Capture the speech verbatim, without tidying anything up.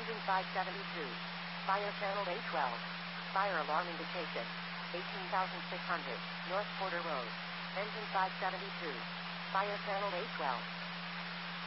Engine five seventy-two. Fire channel A twelve. Fire alarm indication. eighteen thousand six hundred. North Porter Road. Engine five seventy-two. Fire channel A twelve.